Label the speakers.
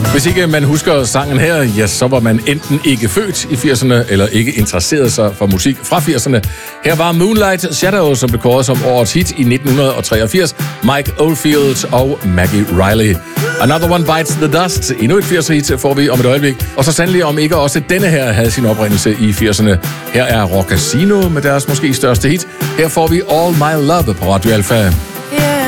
Speaker 1: Hvis ikke man husker sangen her, ja, så var man enten ikke født i 80'erne, eller ikke interesseret sig for musik fra 80'erne. Her var Moonlight Shadow, som blev kåret som årets hit i 1983. Mike Oldfield og Maggie Riley. Another One Bites the Dust. Endnu et 80'er-hit får vi om et øjeblik. Og så sandelig om ikke også denne her havde sin oprindelse i 80'erne. Her er Rock Casino med deres måske største hit. Her får vi All My Love på Radio Alpha.
Speaker 2: Yeah.